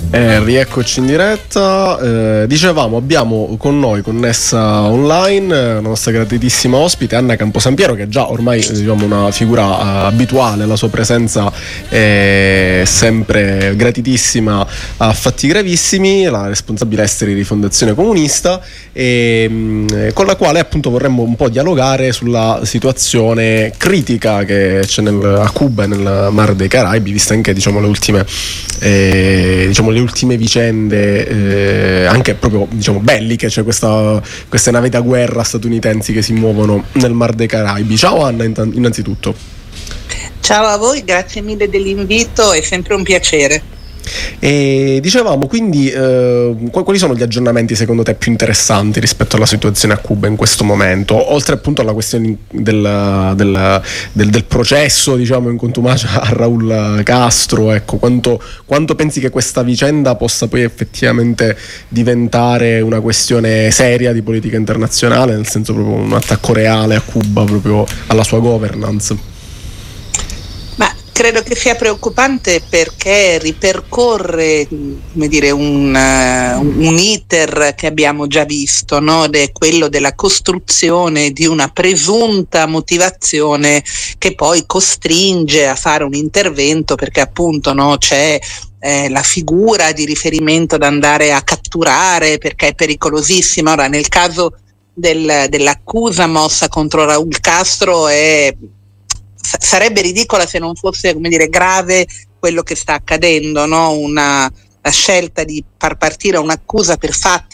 Rieccoci in diretta. Dicevamo, abbiamo con noi connessa online la nostra graditissima ospite Anna Camposampiero, che è già ormai diciamo una figura abituale, la sua presenza è sempre gratitissima a Fatti Gravissimi, la responsabile esteri di Fondazione Comunista, con la quale appunto vorremmo un po' dialogare sulla situazione critica che c'è a Cuba e nel Mar dei Caraibi, viste anche diciamo le ultime vicende anche proprio diciamo belliche, cioè queste navi da guerra statunitensi che si muovono nel Mar dei Caraibi. Ciao Anna, innanzitutto. Ciao a voi, grazie mille dell'invito, è sempre un piacere. E dicevamo quindi quali sono gli aggiornamenti secondo te più interessanti rispetto alla situazione a Cuba in questo momento, oltre appunto alla questione del processo diciamo in contumacia a Raul Castro? Ecco, quanto pensi che questa vicenda possa poi effettivamente diventare una questione seria di politica internazionale, nel senso proprio un attacco reale a Cuba, proprio alla sua governance? Credo che sia preoccupante perché ripercorre, come dire, un iter che abbiamo già visto, no? Ed è quello della costruzione di una presunta motivazione che poi costringe a fare un intervento, perché appunto no, c'è la figura di riferimento da andare a catturare perché è pericolosissima. Ora, nel caso dell'accusa mossa contro Raul Castro sarebbe ridicola se non fosse, come dire, grave quello che sta accadendo, no? La scelta di far partire un'accusa per fatti